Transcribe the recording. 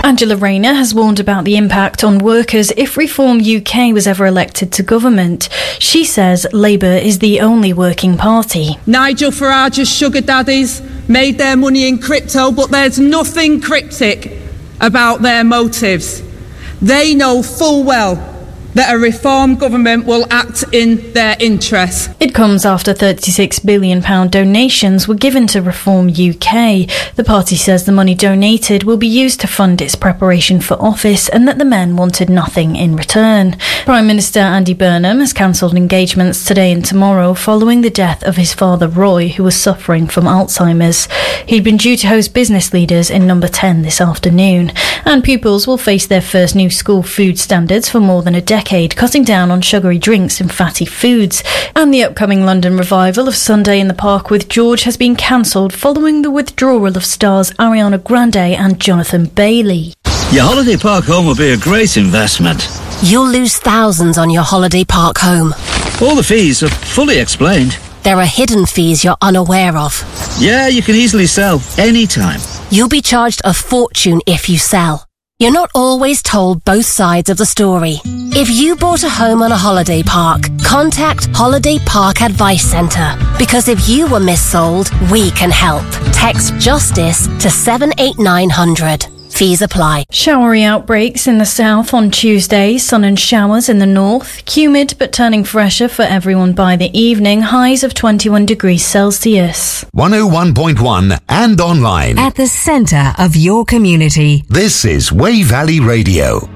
Angela Rayner has warned about the impact on workers if Reform UK was ever elected to government. She says Labour is the only working party. Nigel Farage's sugar daddies made their money in crypto, but there's nothing cryptic about their motives. They know full well that a Reform government will act in their interests. It comes after £36 billion donations were given to Reform UK. The party says the money donated will be used to fund its preparation for office and that the men wanted nothing in return. Prime Minister Andy Burnham has cancelled engagements today and tomorrow following the death of his father Roy, who was suffering from Alzheimer's. He'd been due to host business leaders in Number 10 this afternoon. And pupils will face their first new school food standards for more than a decade, cutting down on sugary drinks and fatty foods. And the upcoming London revival of Sunday in the Park with George has been cancelled following the withdrawal of stars Ariana Grande and Jonathan Bailey. Your holiday park home will be a great investment. You'll lose thousands on your holiday park home. All the fees are fully explained. There are hidden fees you're unaware of. Yeah, you can easily sell anytime. You'll be charged a fortune if you sell. You're not always told both sides of the story. If you bought a home on a holiday park, contact Holiday Park Advice Centre. Because if you were missold, we can help. Text JUSTICE to 78900. Fees apply. Showery outbreaks in the south on Tuesday, sun and showers in the north, humid but turning fresher for everyone by the evening, highs of 21 degrees Celsius. 101.1 and online. At the centre of your community. This is Way Valley Radio.